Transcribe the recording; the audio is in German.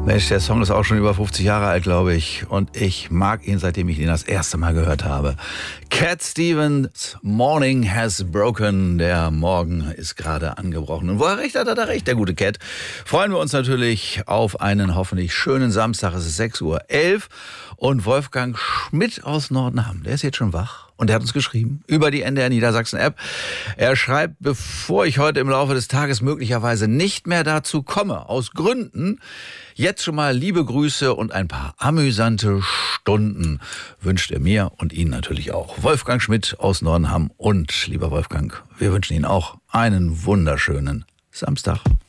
Mensch, der Song ist auch schon über 50 Jahre alt, glaube ich. Und ich mag ihn, seitdem ich ihn das erste Mal gehört habe. Cat Stevens, Morning has broken. Der Morgen ist gerade angebrochen. Und wo er recht hat, hat er recht, der gute Cat. Freuen wir uns natürlich auf einen hoffentlich schönen Samstag. Es ist 6:11 Uhr. Und Wolfgang Schmidt aus Nordenham, der ist jetzt schon wach. Und er hat uns geschrieben über die NDR Niedersachsen App. Er schreibt, bevor ich heute im Laufe des Tages möglicherweise nicht mehr dazu komme, aus Gründen, jetzt schon mal liebe Grüße und ein paar amüsante Stunden wünscht er mir und Ihnen natürlich auch. Wolfgang Schmidt aus Nordenham. Und lieber Wolfgang, wir wünschen Ihnen auch einen wunderschönen Samstag.